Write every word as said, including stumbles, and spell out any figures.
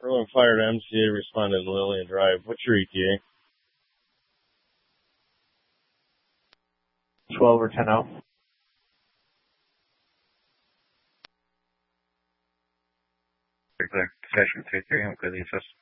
Berlin Fire to M C A responded to Lillian Drive. What's your E T A? twelve or ten out. Clear. Session two three, I'm clear the assist.